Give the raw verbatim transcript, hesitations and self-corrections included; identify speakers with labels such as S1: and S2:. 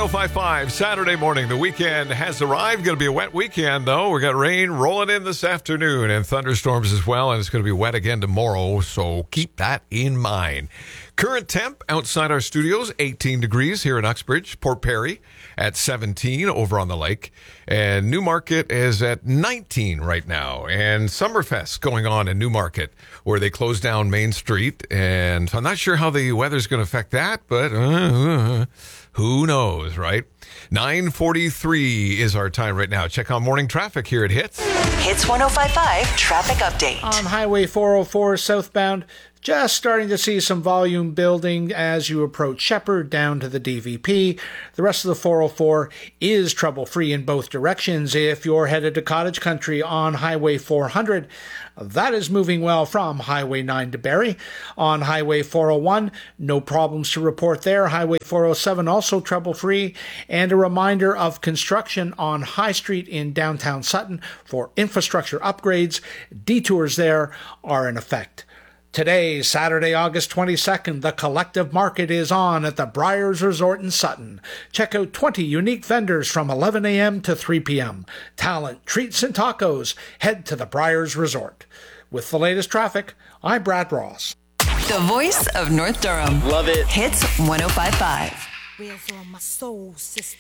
S1: oh five point five, Saturday morning. The weekend has arrived. Going to be a wet weekend, though. We got rain rolling in this afternoon and thunderstorms as well, and it's going to be wet again tomorrow, so keep that in mind. Current temp outside our studios, eighteen degrees here in Uxbridge. Port Perry at seventeen over on the lake. And Newmarket is at nineteen right now. And Summerfest going on in Newmarket, where they closed down Main Street. And I'm not sure how the weather's going to affect that, but uh, who knows, right? nine forty-three is our time right now. Check on morning traffic here at Hits.
S2: Hits one oh five point five traffic update.
S3: On Highway four oh four southbound, just starting to see some volume building as you approach Shepherd down to the D V P. The rest of the four oh four is trouble-free in both directions. If you're headed to Cottage Country on Highway four hundred, that is moving well from Highway nine to Barrie. On Highway four oh one, no problems to report there. Highway four oh seven also trouble-free. And a reminder of construction on High Street in downtown Sutton for infrastructure upgrades. Detours there are in effect. Today, Saturday, August twenty-second, the Collective Market is on at the Briars Resort in Sutton. Check out twenty unique vendors from eleven a.m. to three p.m. Talent, treats, and tacos. Head to the Briars Resort. With the latest traffic, I'm Brad Ross.
S2: The voice of North Durham.
S4: Love it.
S2: Hits one oh five point five.
S5: Wheels on my soul system.